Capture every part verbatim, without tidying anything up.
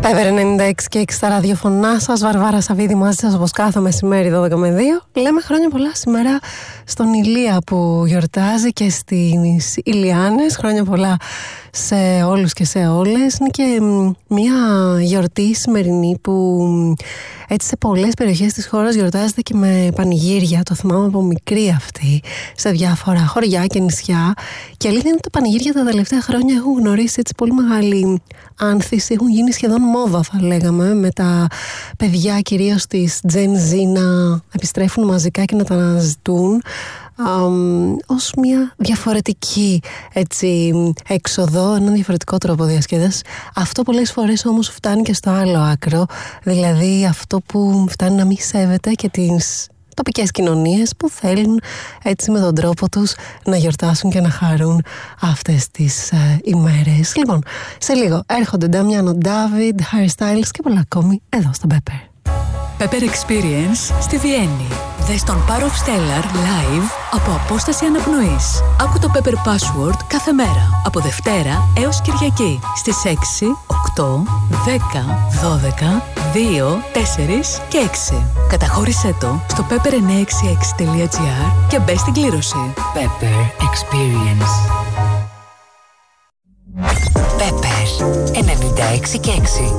Πέπερ ενενήντα έξι και έξι στα ραδιοφωνά σας, Βαρβάρα Σαββίδη μαζί σας όπως κάθε μεσημέρι δώδεκα με δύο. Λέμε χρόνια πολλά σήμερα στον Ηλία που γιορτάζει και στις Ηλιάνες. Χρόνια πολλά σε όλους και σε όλες. Είναι και μια γιορτή σημερινή που έτσι σε πολλές περιοχές της χώρας γιορτάζεται και με πανηγύρια. Το θυμάμαι από μικρή αυτή, σε διάφορα χωριά και νησιά. Και αλήθεια είναι ότι τα πανηγύρια τα τελευταία χρόνια έχουν γνωρίσει έτσι πολύ μεγάλη άνθηση, έχουν γίνει σχεδόν μόδα θα λέγαμε, με τα παιδιά κυρίως της Gen Z να επιστρέφουν μαζικά και να τα αναζητούν Um, ως μια διαφορετική έτσι, έξοδο, έναν διαφορετικό τρόπο διασκέδασης. Αυτό πολλές φορές όμως φτάνει και στο άλλο άκρο, δηλαδή αυτό που φτάνει να μην σέβεται και τις τοπικές κοινωνίες που θέλουν έτσι με τον τρόπο τους να γιορτάσουν και να χαρούν αυτές τις ε, ημέρες. Λοιπόν, σε λίγο έρχονται Ντάμιανο Ντάβιντ, Harry Styles και πολλά ακόμη εδώ στο Pepper. Pepper Experience στη Βιέννη. Δες τον Power of Stellar live από απόσταση αναπνοής. Άκου το Pepper Password κάθε μέρα, από Δευτέρα έως Κυριακή, στις έξι, οκτώ, δέκα, δώδεκα, δύο, τέσσερα και έξι. Καταχώρησέ το στο pepper εννιακόσια εξήντα έξι τελεία gr και μπες στην κλήρωση. Pepper Experience. Pepper ενενήντα έξι και έξι.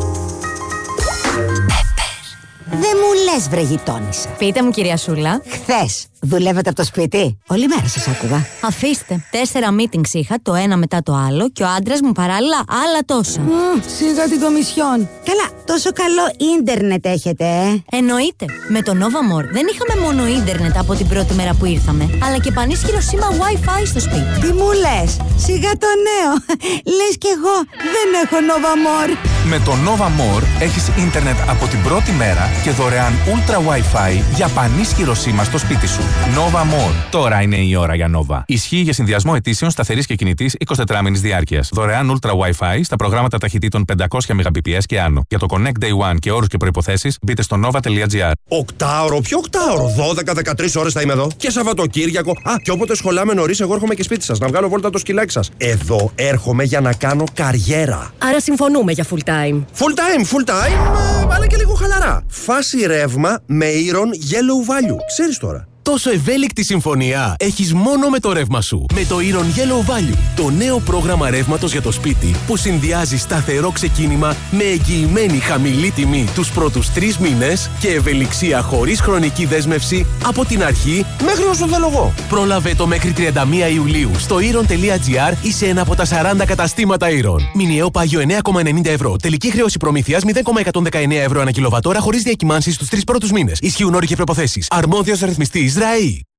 Δεν μου λες βρε γειτόνισσα. Πείτε μου κυρία Σούλα. Χθες δουλεύετε από το σπίτι? Όλη μέρα σας άκουγα. Αφήστε, τέσσερα meetings είχα, το ένα μετά το άλλο, και ο άντρας μου παράλληλα άλλα τόσα. Mm, σιγά την κομισιόν. Καλά, τόσο καλό ίντερνετ έχετε, ε? Εννοείται. Με το Nova More δεν είχαμε μόνο ίντερνετ από την πρώτη μέρα που ήρθαμε, αλλά και πανίσχυρο σήμα Wi-Fi στο σπίτι. Τι μου λες? Σιγά το νέο. Λες κι εγώ δεν έχω Nova More. Με το Nova More έχεις ίντερνετ από την πρώτη μέρα και δωρεάν Ultra Wi-Fi για πανίσχυρο σήμα στο σπίτι σου. Nova More. Τώρα είναι η ώρα για Nova. Ισχύει για συνδυασμό αιτήσεων σταθερής και κινητής εικοσιτετράωρης διάρκειας. Δωρεάν Ultra Wi-Fi στα προγράμματα ταχυτήτων πεντακόσια μεγαμπιτ και άνω. Για το Connect Day One και όρους και προϋποθέσεις μπείτε στο nova τελεία gr. Οκτάωρο, ποιο οκτάωρο? δώδεκα με δεκατρείς ώρες θα είμαι εδώ. Και Σαββατοκύριακο. Α, και όποτε σχολάμε νωρίς, εγώ έρχομαι και σπίτι σας να βγάλω βόλτα το σκυλάκι σας. Εδώ έρχομαι για να κάνω καριέρα. Άρα συμφωνούμε για full time. Full time, full time, αλλά και λίγο χαλαρά. Φάση ρεύμα με Iron Yellow Value. Ξέρεις τώρα. Τόσο ευέλικτη συμφωνία έχεις μόνο με το ρεύμα σου. Με το Iron Yellow Value, το νέο πρόγραμμα ρεύματος για το σπίτι που συνδυάζει σταθερό ξεκίνημα με εγγυημένη χαμηλή τιμή τους πρώτους τρεις μήνες και ευελιξία χωρίς χρονική δέσμευση από την αρχή μέχρι όσο θέλω εγώ. Πρόλαβε το μέχρι τριάντα μία Ιουλίου στο iron τελεία gr ή σε ένα από τα σαράντα καταστήματα Iron. Μηνιαίο πάγιο εννέα κόμμα ενενήντα ευρώ. Τελική χρέωση προμήθειας μηδέν κόμμα εκατόν δεκαεννέα ευρώ ανά κιλοβατόρα χωρίς διακυμάνσεις στους τρεις πρώτους μήνες. Ισχύουν όροι και προϋποθέσεις. Αρμόδιος ρυθμιστής ΡΑΗ.